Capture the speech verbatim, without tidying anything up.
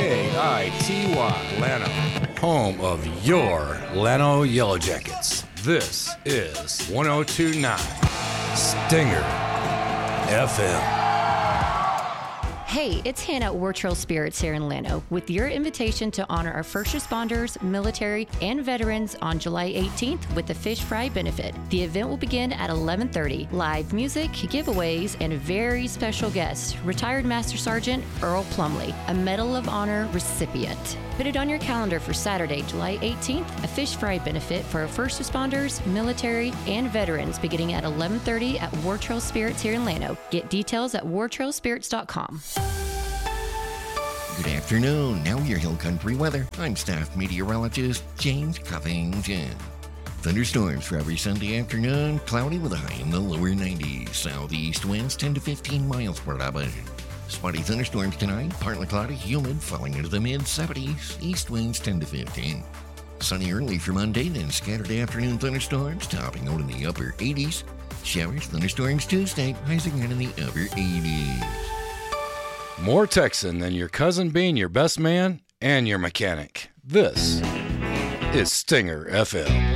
K I T Y, Llano, home of your Llano Yellow Jackets. This is one oh two point nine Stinger F M. Hey, it's Hannah at War Trail Spirits here in Llano with your invitation to honor our first responders, military, and veterans on July eighteenth with the Fish Fry Benefit. The event will begin at eleven thirty. Live music, giveaways, and a very special guest, retired Master Sergeant Earl Plumley, a Medal of Honor recipient. Put it on your calendar for Saturday, July eighteenth, a Fish Fry Benefit for our first responders, military, and veterans beginning at eleven thirty at War Trail Spirits here in Llano. Get details at war trail spirits dot com. Good afternoon. Now your Hill Country weather. I'm staff meteorologist James Covington. Thunderstorms for every Sunday afternoon. Cloudy with a high in the lower nineties. Southeast winds ten to fifteen miles per hour. Spotty thunderstorms tonight. Partly cloudy, humid, falling into the mid seventies. East winds ten to fifteen. Sunny early for Monday, then scattered afternoon thunderstorms, topping out in the upper eighties. Showers, thunderstorms Tuesday, highs again in the upper eighties. More Texan than your cousin being your best man and your mechanic. This is Stinger F M.